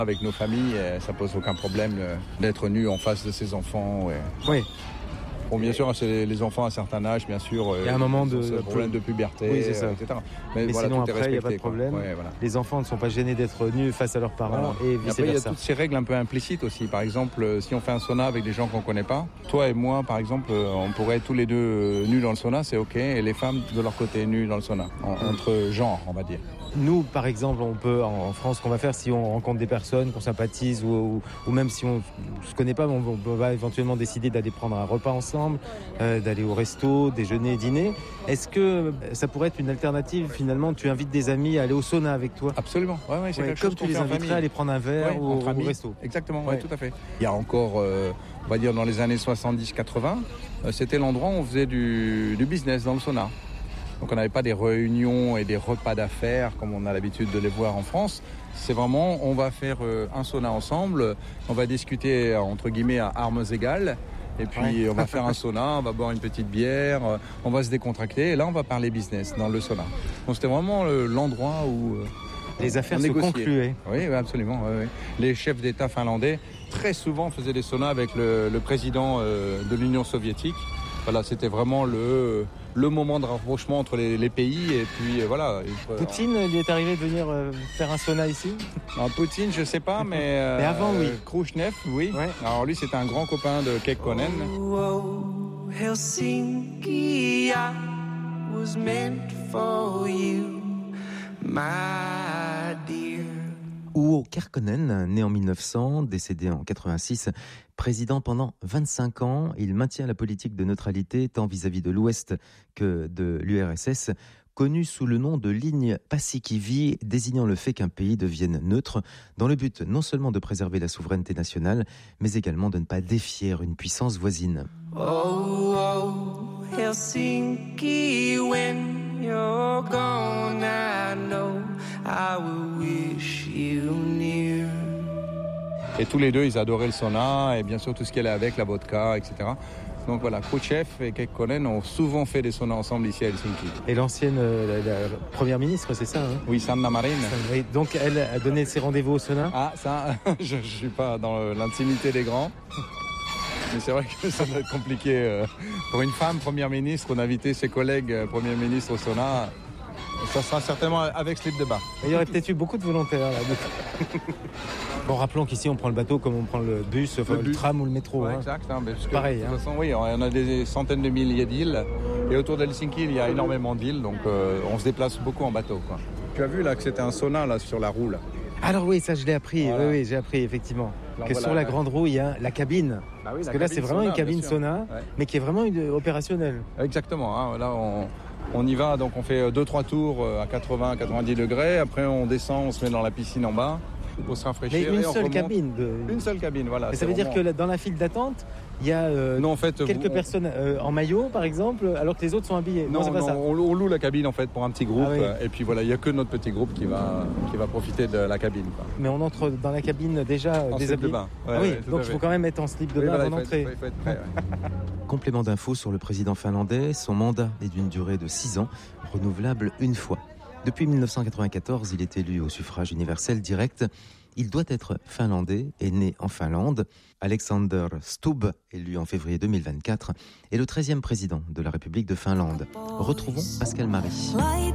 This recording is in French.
Avec nos familles, ça pose aucun problème d'être nu en face de ses enfants. Oui. Bon, bien sûr, c'est les enfants à un certain âge, bien sûr. Il y a un moment de problème de puberté, oui, c'est ça. etc. Mais voilà, sinon, tout après, il n'y a pas de quoi. problème. Ouais, voilà. Les enfants ne sont pas gênés d'être nus face à leurs parents et vice-versa. Après, il y a toutes ces règles un peu implicites aussi. Par exemple, si on fait un sauna avec des gens qu'on ne connaît pas, toi et moi, par exemple, on pourrait être tous les deux nus dans le sauna, c'est OK. Et les femmes, de leur côté, nues dans le sauna. Entre genres, on va dire. Nous, par exemple, on peut, en France, ce qu'on va faire si on rencontre des personnes, qu'on sympathise ou même si on ne se connaît pas, on va éventuellement décider d'aller prendre un repas ensemble, d'aller au resto, déjeuner, dîner. Est-ce que ça pourrait être une alternative finalement? Tu invites des amis à aller au sauna avec toi? Absolument, ouais, c'est quelque chose comme tu les inviterais à aller prendre un verre au resto. Exactement, ouais, tout à fait. Il y a encore, on va dire dans les années 70-80, c'était l'endroit où on faisait du business dans le sauna. Donc on n'avait pas des réunions et des repas d'affaires comme on a l'habitude de les voir en France. C'est vraiment, on va faire un sauna ensemble, on va discuter entre guillemets à armes égales. Et puis on va faire un sauna, on va boire une petite bière, on va se décontracter. Et là on va parler business dans le sauna. Donc c'était vraiment l'endroit où les affaires se concluaient. Oui, absolument. Oui. Les chefs d'État finlandais très souvent faisaient des saunas avec le président de l'Union soviétique. Voilà, c'était vraiment le moment de rapprochement entre les pays. Et puis voilà. Poutine, lui est arrivé de venir faire un sauna ici? Poutine, je sais pas, mais avant, oui. Khrouchtchev, oui. Ouais. Alors lui, c'était un grand copain de Kekkonen. Oh, Helsinki, I was meant for you, my dear. Urho Kekkonen, né en 1900, décédé en 86, président pendant 25 ans, il maintient la politique de neutralité tant vis-à-vis de l'Ouest que de l'URSS, connue sous le nom de ligne Paasikivi, désignant le fait qu'un pays devienne neutre, dans le but non seulement de préserver la souveraineté nationale, mais également de ne pas défier une puissance voisine. Oh, Helsinki, when you're gone, I know I will wish you near. Et tous les deux, ils adoraient le sauna et bien sûr tout ce qui allait avec, la vodka, etc. Donc voilà, Khrouchtchev et Kekkonen ont souvent fait des saunas ensemble ici à Helsinki. Et l'ancienne la première ministre, c'est ça, hein? Oui, Sanna Marin. Oui, donc elle a donné ses rendez-vous au sauna? Ah, ça, je ne suis pas dans l'intimité des grands. Mais c'est vrai que ça doit être compliqué. Pour une femme première ministre, d'inviter ses collègues premiers ministres au sauna, ça sera certainement avec slip de bain. Il y aurait peut-être eu beaucoup de volontaires là. Bon, rappelons qu'ici on prend le bateau comme on prend le bus, le tram ou le métro. Ouais, exact. Parce que, pareil. De toute façon, oui, on a des centaines de milliers d'îles. Et autour d'Helsinki, il y a énormément d'îles. Donc on se déplace beaucoup en bateau, quoi. Tu as vu là que c'était un sauna là, sur la roue là. Alors oui, ça je l'ai appris. Voilà. Oui, j'ai appris effectivement. Alors, que voilà, sur la grande roue, il y a la cabine. Bah oui, parce que là, c'est vraiment une cabine sauna, mais qui est vraiment opérationnelle. Exactement. Hein, là, on y va, donc on fait 2-3 tours à 80-90 degrés. Après, on descend, on se met dans la piscine en bas pour se rafraîchir. Mais une seule cabine. Une seule cabine, voilà. Mais ça veut dire que dans la file d'attente, il y a non, en fait, quelques personnes en maillot, par exemple, alors que les autres sont habillés. Non, c'est pas ça. On loue la cabine en fait pour un petit groupe. Ah, oui. Et puis voilà, il n'y a que notre petit groupe qui va profiter de la cabine. Quoi. Mais on entre dans la cabine déjà en slip de bain. Ouais, oui, donc il faut quand même être en slip de bain avant d'entrer. Il faut être prêt. Complément d'infos sur le président finlandais. Son mandat est d'une durée de 6 ans, renouvelable une fois. Depuis 1994, il est élu au suffrage universel direct. Il doit être finlandais et né en Finlande. Alexander Stubb, élu en février 2024, est le 13e président de la République de Finlande. Retrouvons Pascal Marie.